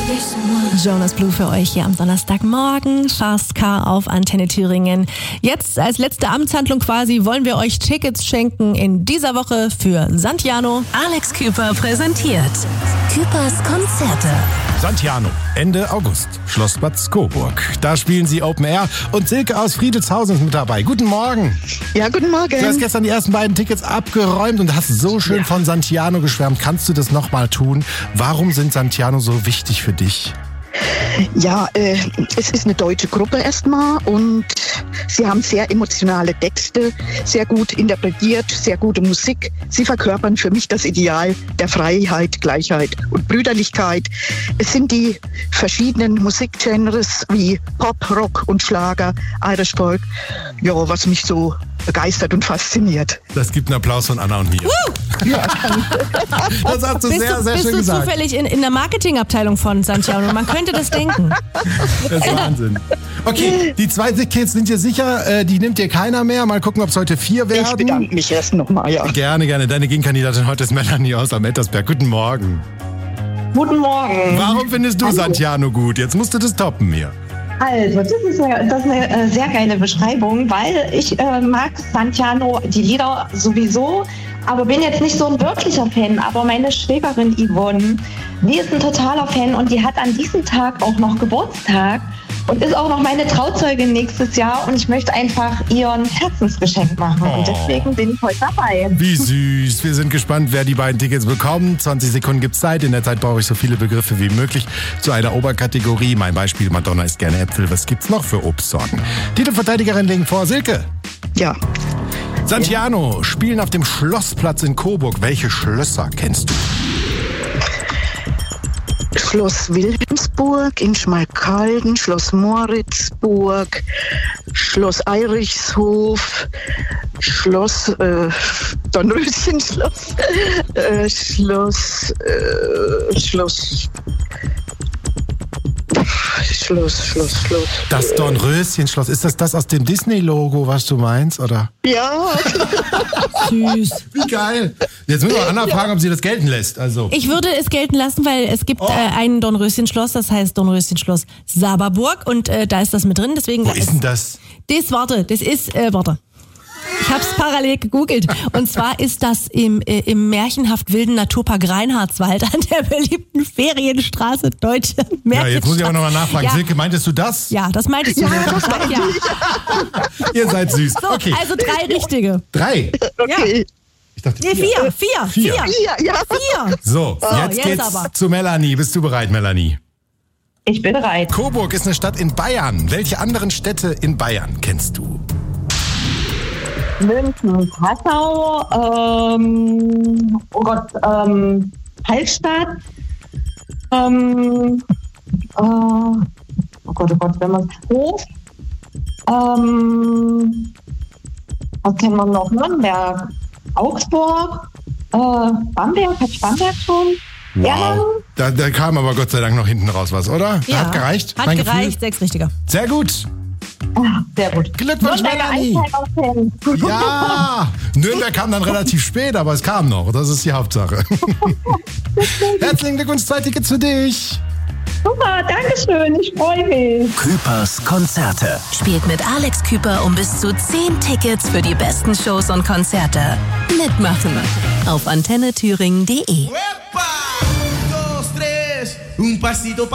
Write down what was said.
Jonas Blue für euch hier am Donnerstagmorgen. Fast Car auf Antenne Thüringen. Jetzt als letzte Amtshandlung quasi wollen wir euch Tickets schenken in dieser Woche für Santiano. Alex Küper präsentiert Küpers Konzerte. Santiano, Ende August, Schloss Bad Skoburg. Da spielen sie Open Air und Silke aus Friedelshausen ist mit dabei. Guten Morgen. Ja, guten Morgen. Du hast gestern die ersten beiden Tickets abgeräumt und hast so schön von Santiano geschwärmt. Kannst du das nochmal tun? Warum sind Santiano so wichtig für dich? Ja, es ist eine deutsche Gruppe erstmal und sie haben sehr emotionale Texte, sehr gut interpretiert, sehr gute Musik. Sie verkörpern für mich das Ideal der Freiheit, Gleichheit und Brüderlichkeit. Es sind die verschiedenen Musikgenres wie Pop, Rock und Schlager, Irish Folk, ja, was mich so begeistert und fasziniert. Das gibt einen Applaus von Anna und mir. Ja. Das hast du sehr schön gesagt. Bist du zufällig in der Marketingabteilung von Santiano? Man könnte das denken. Das ist Wahnsinn. Okay, die zwei Tickets sind dir sicher, die nimmt dir keiner mehr. Mal gucken, ob es heute 4 werden. Ich bedanke mich erst nochmal, ja. Gerne. Deine Gegenkandidatin heute ist Melanie aus Amettersberg. Guten Morgen. Guten Morgen. Warum findest du Santiano gut? Jetzt musst du das toppen mir. Also, das ist eine sehr geile Beschreibung, weil ich mag Santiano, die Lieder sowieso, aber bin jetzt nicht so ein wirklicher Fan. Aber meine Schwägerin Yvonne, die ist ein totaler Fan und die hat an diesem Tag auch noch Geburtstag und ist auch noch meine Trauzeugin nächstes Jahr und ich möchte einfach ihr ein Herzensgeschenk machen und deswegen bin ich heute dabei. Wie süß. Wir sind gespannt, wer die beiden Tickets bekommt. 20 Sekunden gibt's Zeit. In der Zeit brauche ich so viele Begriffe wie möglich zu einer Oberkategorie. Mein Beispiel, Madonna isst gerne Äpfel. Was gibt's noch für Obstsorten? Titelverteidigerin legen vor, Silke. Ja. Santiano spielen auf dem Schlossplatz in Coburg. Welche Schlösser kennst du? Schloss Wilhelmsburg in Schmalkalden, Schloss Moritzburg, Schloss Eirichshof, Schloss Dornröschenschloss, Schloss. Das Dornröschenschloss. Ist das aus dem Disney-Logo, was du meinst, oder? Ja. Süß. Wie geil. Jetzt müssen wir Anna fragen, ob sie das gelten lässt. Also. Ich würde es gelten lassen, weil es gibt ein Dornröschenschloss, das heißt Dornröschenschloss Saberburg und da ist das mit drin. Deswegen Wo ist denn das? Das ist. Ich habe es parallel gegoogelt. Und zwar ist das im märchenhaft wilden Naturpark Reinhardswald an der beliebten Ferienstraße Deutsche Märchenstadt. Ja, jetzt muss ich aber nochmal nachfragen. Ja. Silke, meintest du das? Ja, das meinte ich. Ja, Ihr seid süß. So, okay. also 3 richtige. 3? Okay. Ich dachte Nee, 4. Ja. So, jetzt geht's aber. zu Melanie. Bist du bereit, Melanie? Ich bin bereit. Coburg ist eine Stadt in Bayern. Welche anderen Städte in Bayern kennst du? München, Passau, Hallstatt, wenn man Hof, was kennen wir noch? Nürnberg, Augsburg, Bamberg, hat Bamberg schon? Wow. Da kam aber Gott sei Dank noch hinten raus was, oder? Ja. Hat gereicht? Hat Mein gereicht, Gefühl? 6 richtige. Sehr gut. Sehr gut. Glückwunsch, Melanie. Ja, Nürnberg kam dann relativ spät, aber es kam noch. Das ist die Hauptsache. Herzlichen Glückwunsch, 2 Tickets für dich. Super, danke schön, ich freue mich. Küpers Konzerte. Spielt mit Alex Küper um bis zu 10 Tickets für die besten Shows und Konzerte. Mitmachen auf antennethüringen.de.